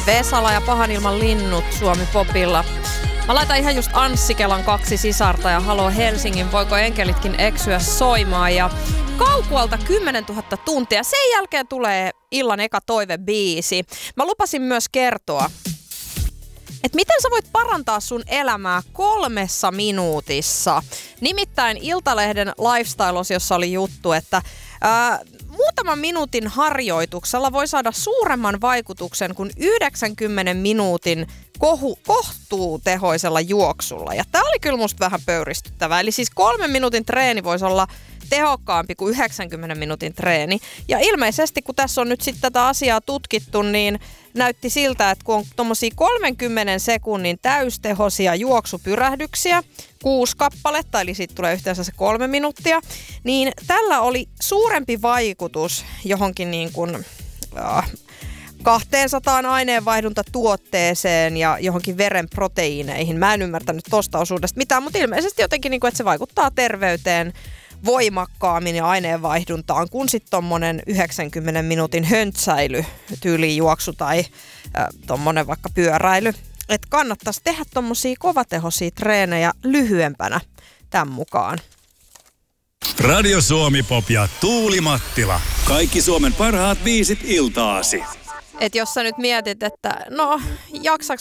Vesala ja Pahan ilman linnut Suomi Popilla. Mä laitan ihan just Anssi Kelan 2 sisarta ja Halo Helsingin Voiko enkelitkin eksyä soimaan. Ja Kaukualta 10 000 tuntia. Sen jälkeen tulee illan eka toivebiisi. Mä lupasin myös kertoa, että miten sä voit parantaa sun elämää 3 minuutissa. Nimittäin Iltalehden Lifestyle-osiossa oli juttu, että muutaman minuutin harjoituksella voi saada suuremman vaikutuksen kuin 90 minuutin kohtuutehoisella juoksulla. Ja tää oli kyllä musta vähän pöyristyttävää. Eli siis 3 minuutin treeni voisi olla tehokkaampi kuin 90 minuutin treeni. Ja ilmeisesti, kun tässä on nyt sitten tätä asiaa tutkittu, niin näytti siltä, että kun on tommosia 30 sekunnin täystehoisia juoksupyrähdyksiä, 6 kappaletta, eli siitä tulee yhteensä se 3 minuuttia, niin tällä oli suurempi vaikutus johonkin niin kuin 200 aineenvaihduntatuotteeseen ja johonkin veren proteiineihin. Mä en ymmärtänyt tosta osuudesta mitään, mutta ilmeisesti jotenkin, niin kuin, että se vaikuttaa terveyteen voimakkaammin ja aineenvaihduntaan kuin sitten tommonen 90 minuutin höntsäily, tyylijuoksu tai tommonen vaikka pyöräily. Että kannattaisi tehdä tommosia kovatehoisia treenejä lyhyempänä tämän mukaan. Radio Suomi Pop ja Tuuli Mattila. Kaikki Suomen parhaat biisit iltaasi. Et jos sä nyt mietit, että no jaksaks